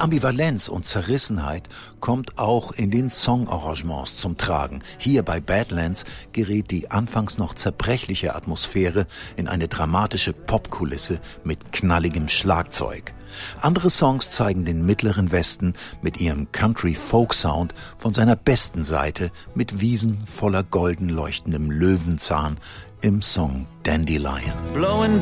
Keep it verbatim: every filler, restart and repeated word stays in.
Ambivalenz und Zerrissenheit kommt auch in den Songarrangements zum Tragen. Hier bei Badlands gerät die anfangs noch zerbrechliche Atmosphäre in eine dramatische Popkulisse mit knalligem Schlagzeug. Andere Songs zeigen den mittleren Westen mit ihrem Country-Folk-Sound von seiner besten Seite mit Wiesen voller golden leuchtendem Löwenzahn im Song Dandelion.